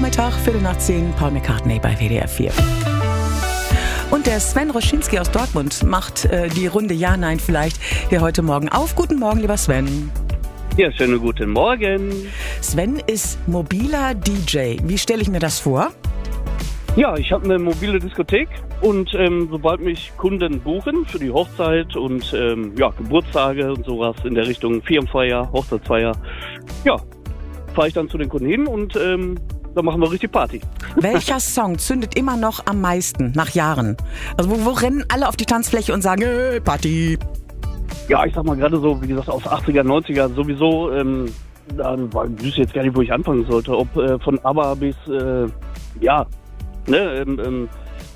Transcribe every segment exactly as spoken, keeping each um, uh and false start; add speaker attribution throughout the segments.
Speaker 1: Vormittag, Viertel nach zehn, Paul McCartney bei W D R vier. Und der Sven Roschinski aus Dortmund macht äh, die Runde Ja, Nein vielleicht hier heute Morgen auf. Guten Morgen, lieber Sven.
Speaker 2: Ja, schönen guten Morgen.
Speaker 1: Sven ist mobiler D J. Wie stelle ich mir das vor?
Speaker 2: Ja, ich habe eine mobile Diskothek und ähm, sobald mich Kunden buchen für die Hochzeit und ähm, ja, Geburtstage und sowas in der Richtung Firmenfeier, Hochzeitsfeier, ja, fahre ich dann zu den Kunden hin und ähm, dann machen wir richtig Party.
Speaker 1: Welcher Song zündet immer noch am meisten nach Jahren? Also wo, wo rennen alle auf die Tanzfläche und sagen, hey, Party?
Speaker 2: Ja, ich sag mal gerade so, wie gesagt, aus achtziger, neunziger sowieso, ähm, da ich wüsste jetzt gar nicht, wo ich anfangen sollte, ob äh, von ABBA bis, äh, ja, ne, ähm, ähm,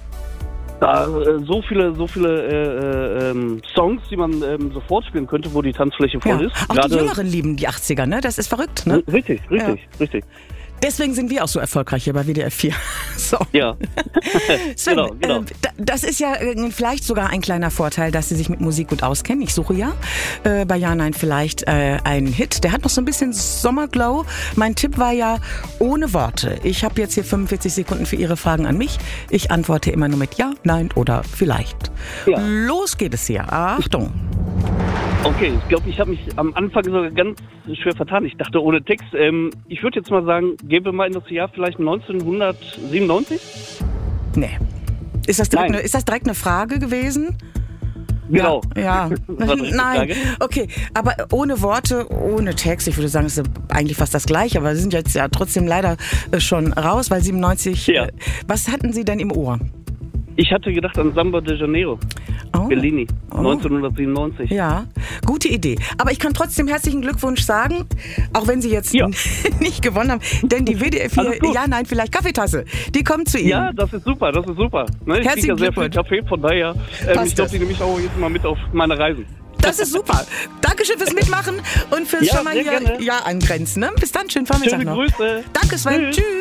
Speaker 2: da äh, so viele, so viele äh, ähm, Songs, die man ähm, sofort spielen könnte, wo die Tanzfläche voll
Speaker 1: Ja.
Speaker 2: ist.
Speaker 1: Auch
Speaker 2: Gerade,
Speaker 1: die Jüngeren lieben die achtziger, ne? Das ist verrückt, ne?
Speaker 2: Richtig, richtig,
Speaker 1: Ja.
Speaker 2: richtig.
Speaker 1: Deswegen sind wir auch so erfolgreich hier bei W D R vier. So.
Speaker 2: Ja.
Speaker 1: Sven,
Speaker 2: genau, genau.
Speaker 1: Äh, das ist ja äh, vielleicht sogar ein kleiner Vorteil, dass Sie sich mit Musik gut auskennen. Ich suche ja äh, bei Ja, Nein vielleicht äh, einen Hit. Der hat noch so ein bisschen Sommerglow. Mein Tipp war ja ohne Worte. Ich habe jetzt hier fünfundvierzig Sekunden für Ihre Fragen an mich. Ich antworte immer nur mit Ja, Nein oder vielleicht.
Speaker 2: Ja.
Speaker 1: Los geht es hier. Achtung.
Speaker 2: Okay, ich glaube, ich habe mich am Anfang sogar ganz schwer vertan. Ich dachte ohne Text. Ähm, ich würde jetzt mal sagen, gehen wir mal in das Jahr vielleicht neunzehnhundertsiebenundneunzig?
Speaker 1: Nee. Ist das direkt,
Speaker 2: Nein.
Speaker 1: eine, ist das direkt eine Frage gewesen?
Speaker 2: Genau.
Speaker 1: Ja.
Speaker 2: Das war direkt die
Speaker 1: Nein.
Speaker 2: Frage.
Speaker 1: Okay, aber ohne Worte, ohne Text. Ich würde sagen, es ist eigentlich fast das Gleiche, aber Sie sind jetzt ja trotzdem leider äh, schon raus, weil siebenundneunzig.
Speaker 2: Ja.
Speaker 1: Äh, was hatten Sie denn im Ohr?
Speaker 2: Ich hatte gedacht an Samba de Janeiro,
Speaker 1: Oh.
Speaker 2: Bellini,
Speaker 1: Oh.
Speaker 2: neunzehnhundertsiebenundneunzig.
Speaker 1: Ja, gute Idee. Aber ich kann trotzdem herzlichen Glückwunsch sagen, auch wenn Sie jetzt
Speaker 2: Ja.
Speaker 1: nicht gewonnen haben, denn die W D R vier
Speaker 2: Alles gut.
Speaker 1: Ja, Nein, vielleicht Kaffeetasse, die kommt zu Ihnen.
Speaker 2: Ja, das ist super, das ist super. Ne, ich
Speaker 1: Herzlichen
Speaker 2: trinke ja sehr viel
Speaker 1: Glückwunsch.
Speaker 2: Kaffee, von daher, ähm,
Speaker 1: Passt
Speaker 2: ich glaube,
Speaker 1: das.
Speaker 2: die nehme ich auch jetzt mal mit auf meine Reisen.
Speaker 1: Das ist super. Dankeschön fürs Mitmachen und fürs
Speaker 2: Ja,
Speaker 1: schon mal
Speaker 2: sehr
Speaker 1: hier
Speaker 2: gerne.
Speaker 1: Ja angrenzen. Ne? Bis dann, schönen Vormittag
Speaker 2: Schöne
Speaker 1: noch.
Speaker 2: Grüße.
Speaker 1: Danke, Sven.
Speaker 2: Tschüss.
Speaker 1: Tschüss.